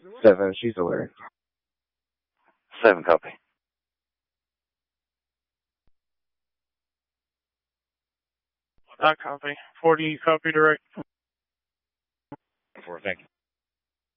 7, she's aware. 7, copy. Not copy. 40, copy direct. 4, thank you.